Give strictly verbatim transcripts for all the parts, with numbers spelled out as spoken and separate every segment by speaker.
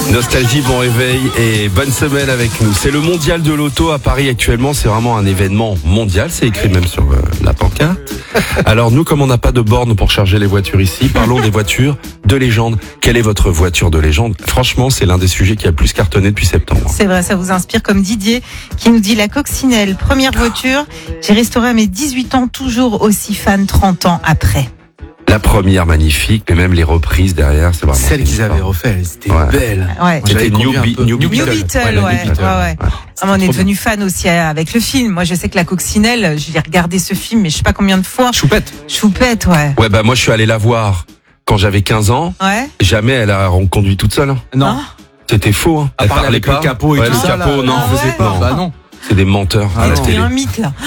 Speaker 1: Nostalgie, bon réveil et bonne semaine avec nous. C'est le mondial de l'auto à Paris actuellement. C'est vraiment un événement mondial. C'est écrit même sur euh, la pancarte. Alors nous, comme on n'a pas de borne pour charger les voitures ici, parlons des voitures de légende. Quelle est votre voiture de légende? Franchement, c'est l'un des sujets qui a le plus cartonné depuis septembre.
Speaker 2: C'est vrai, ça vous inspire, comme Didier qui nous dit la coccinelle, première voiture. J'ai restauré à mes dix-huit ans, toujours aussi fan trente ans après.
Speaker 1: La première magnifique, mais même les reprises derrière, c'est vraiment...
Speaker 3: Celle qu'ils avaient refait, elles étaient
Speaker 1: Ouais.
Speaker 3: belles.
Speaker 2: Ouais.
Speaker 1: C'était New,
Speaker 3: conduit un
Speaker 1: Be-
Speaker 3: peu.
Speaker 1: New
Speaker 2: New
Speaker 1: Beetle.
Speaker 2: Beetle,
Speaker 1: Ouais,
Speaker 2: ouais.
Speaker 1: la New
Speaker 2: ouais,
Speaker 1: Beetle.
Speaker 2: ouais.
Speaker 1: Ouais.
Speaker 2: Ah, mais on est
Speaker 3: trop
Speaker 2: devenu fan aussi avec le film. Moi, je sais que la coccinelle, je l'ai regardé ce film, mais je sais pas combien de fois.
Speaker 3: Choupette.
Speaker 2: Choupette, ouais.
Speaker 1: Ouais, bah moi je suis allé la voir quand j'avais quinze ans.
Speaker 2: Ouais.
Speaker 1: Jamais elle a conduit toute seule. hein.
Speaker 3: Non.
Speaker 2: Ah.
Speaker 1: C'était faux. Hein.
Speaker 3: À
Speaker 1: Elle
Speaker 3: part
Speaker 1: parlait
Speaker 3: avec
Speaker 1: pas.
Speaker 3: le capot et
Speaker 1: Ouais,
Speaker 3: tout
Speaker 1: le
Speaker 3: ça,
Speaker 1: capot,
Speaker 3: là,
Speaker 1: non.
Speaker 2: Ah ouais.
Speaker 3: faisait pas.
Speaker 1: Non.
Speaker 3: Bah non.
Speaker 1: C'est des menteurs
Speaker 3: Ah
Speaker 1: à la
Speaker 3: non.
Speaker 2: Il y
Speaker 1: télé.
Speaker 2: a un mythe là.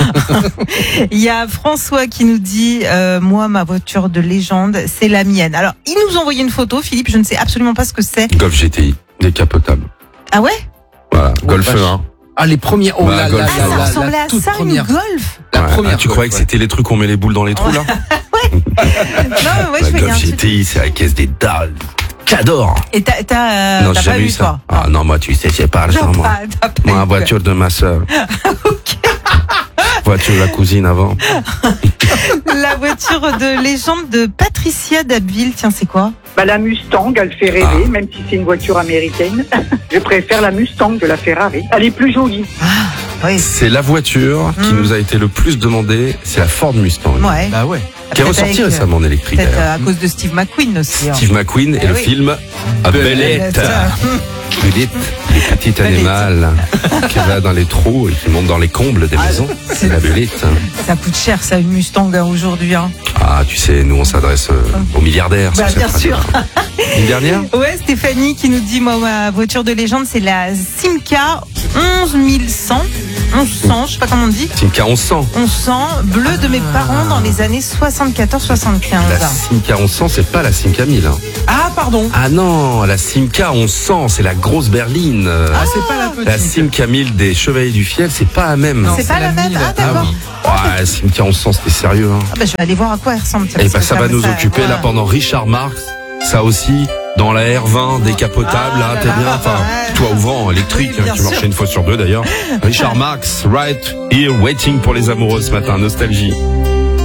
Speaker 2: Il y a François qui nous dit euh, moi ma voiture de légende c'est la mienne. Alors il nous a envoyé une photo, Philippe, je ne sais absolument pas ce que c'est.
Speaker 1: Golf G T I, décapotable.
Speaker 2: Ah ouais?
Speaker 1: Voilà,
Speaker 3: Oh,
Speaker 1: Golf
Speaker 3: vache.
Speaker 1: un.
Speaker 3: Ah, les premières. Oh
Speaker 1: Bah,
Speaker 3: là
Speaker 1: Golf,
Speaker 3: là
Speaker 2: Ah
Speaker 1: là,
Speaker 2: ça
Speaker 1: la-
Speaker 2: ressemblait à
Speaker 3: toute
Speaker 2: ça,
Speaker 3: première.
Speaker 2: une Golf.
Speaker 3: La
Speaker 1: Ouais.
Speaker 3: première.
Speaker 1: Ah, tu croyais que c'était les trucs où on met les boules dans les trous là?
Speaker 2: Non mais ouais, je
Speaker 1: La
Speaker 2: voyais un
Speaker 1: Golf G
Speaker 2: truc.
Speaker 1: T I, c'est la caisse des dalles. J'adore.
Speaker 2: Et t'as t'as euh,
Speaker 1: Non,
Speaker 2: t'as
Speaker 1: j'ai
Speaker 2: pas
Speaker 1: jamais
Speaker 2: vu
Speaker 1: eu ça.
Speaker 2: toi?
Speaker 1: Ah non, moi tu sais, j'ai pas
Speaker 2: T'as
Speaker 1: argent moi.
Speaker 2: pas- t'as pas
Speaker 1: Moi,
Speaker 2: eu,
Speaker 1: la voiture de ma sœur. Voiture de la cousine avant.
Speaker 2: quoi. La voiture de légende de Patricia d'Abbeville, tiens c'est quoi?
Speaker 4: Bah, la Mustang, elle fait rêver,
Speaker 1: Ah.
Speaker 4: même si c'est une voiture américaine. Je préfère la Mustang que la Ferrari. Elle est plus jolie.
Speaker 2: Oui.
Speaker 1: C'est la voiture qui
Speaker 2: Mm.
Speaker 1: nous a été le plus demandée, c'est la Ford Mustang.
Speaker 2: Ouais.
Speaker 3: Bah ouais.
Speaker 1: Qui est
Speaker 2: Peut-être
Speaker 1: ressortie
Speaker 2: avec, euh,
Speaker 1: récemment en électrique
Speaker 2: Peut-être
Speaker 1: d'ailleurs.
Speaker 2: euh, à cause de Steve McQueen aussi. hein.
Speaker 1: Steve McQueen et
Speaker 2: Eh
Speaker 1: le
Speaker 2: oui.
Speaker 1: film A Belette. Belette, le petit
Speaker 2: Belette.
Speaker 1: animal qui va dans les trous et qui monte dans les combles des
Speaker 2: Ah,
Speaker 1: maisons. C'est la Belette.
Speaker 2: Ça coûte cher ça une Mustang hein, aujourd'hui. Hein.
Speaker 1: Ah, tu sais, nous on s'adresse euh, aux milliardaires.
Speaker 2: Bah,
Speaker 1: sur cette
Speaker 2: bien
Speaker 1: radio.
Speaker 2: sûr.
Speaker 1: Une dernière?
Speaker 2: Ouais, Stéphanie qui nous dit moi ma voiture de légende c'est la Simca onze mille cent. onze cent, je sais pas comment on dit.
Speaker 1: Simca onze cents.
Speaker 2: onze cent, bleu de mes parents dans les années soixante-quatorze soixante-quinze.
Speaker 1: La Simca onze cents, c'est pas la Simca mille. hein.
Speaker 3: Ah, pardon.
Speaker 1: Ah non, la Simca onze cents, c'est la grosse berline.
Speaker 3: Ah, c'est pas la petite.
Speaker 1: La Simca mille des Chevaliers du Fiel, c'est pas la même.
Speaker 3: Non,
Speaker 2: C'est pas
Speaker 3: c'est
Speaker 2: la
Speaker 3: la
Speaker 2: même.
Speaker 3: mille.
Speaker 2: Ah d'accord.
Speaker 3: Ah
Speaker 1: Ouais, la Simca onze cents, c'était sérieux. Hein.
Speaker 2: Ah bah, je vais aller voir à quoi elle ressemble.
Speaker 1: Et bah, ça va nous occuper là
Speaker 2: ouais.
Speaker 1: pendant Richard Marx. Ça aussi, dans la R vingt décapotable,
Speaker 2: Ah
Speaker 1: là,
Speaker 2: là
Speaker 1: t'es
Speaker 2: là,
Speaker 1: bien. Enfin,
Speaker 2: ouais.
Speaker 1: toi ouvrant, électrique,
Speaker 2: Oui,
Speaker 1: hein,
Speaker 2: bien
Speaker 1: qui marchait
Speaker 2: sûr.
Speaker 1: une fois sur deux d'ailleurs. Richard Marx, right here, waiting pour les amoureux ce matin, nostalgie.